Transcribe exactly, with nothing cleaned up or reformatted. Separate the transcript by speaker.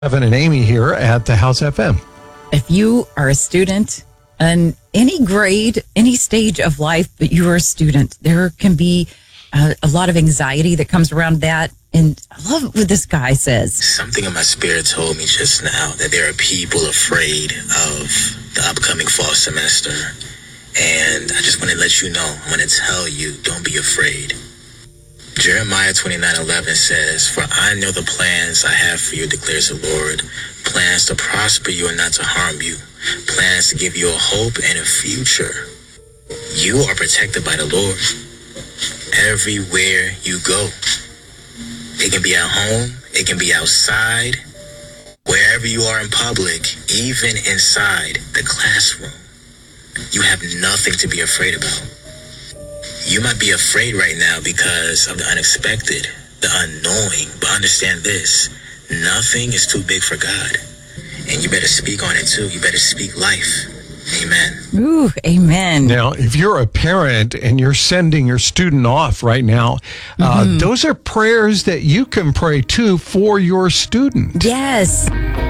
Speaker 1: Evan and Amy here at the House F M.
Speaker 2: If you are a student in any grade, any stage of life, but you are a student, there can be uh, a lot of anxiety that comes around that. And I love what this guy says.
Speaker 3: Something in my spirit told me just now that there are people afraid of the upcoming fall semester. And I just want to let you know, I want to tell you, don't be afraid. Jeremiah twenty-nine eleven says, "For I know the plans I have for you, declares the Lord, plans to prosper you and not to harm you, plans to give you a hope and a future." You are protected by the Lord everywhere you go. It can be at home, it can be outside, wherever you are in public, even inside the classroom. You have nothing to be afraid about. You might be afraid right now because of the unexpected, the unknowing, but understand this, nothing is too big for God. And you better speak on it too. You better speak life. Amen.
Speaker 2: Ooh, amen.
Speaker 1: Now, if you're a parent and you're sending your student off right now, mm-hmm. uh, those are prayers that you can pray too for your student.
Speaker 2: Yes.